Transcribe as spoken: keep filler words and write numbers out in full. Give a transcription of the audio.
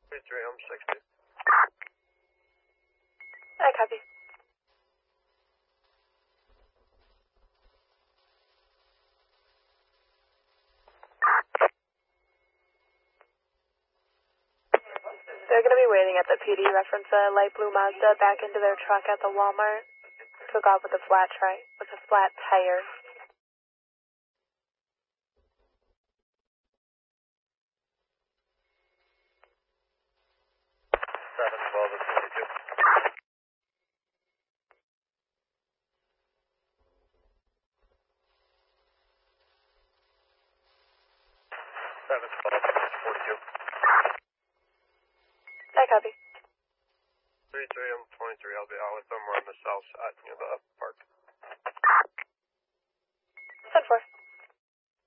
three three, I'm sixty. I copy. They're going to be waiting at the P D. Reference a light blue Mazda back into their truck at the Walmart. Took off with a flat tri- with a flat tire. seven twelve and forty-two. seven twelve and forty-two. I copy. three three, I'm twenty-three. I'll be out with them. We're on the south side near the park.